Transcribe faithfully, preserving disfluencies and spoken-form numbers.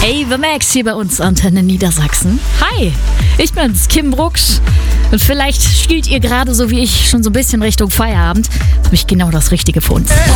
Ava Max hier bei uns, Antenne Niedersachsen. Hi, ich bin's, Kim Brooks. Und vielleicht spielt ihr gerade so wie ich schon so ein bisschen Richtung Feierabend. Habe ich genau das Richtige für uns.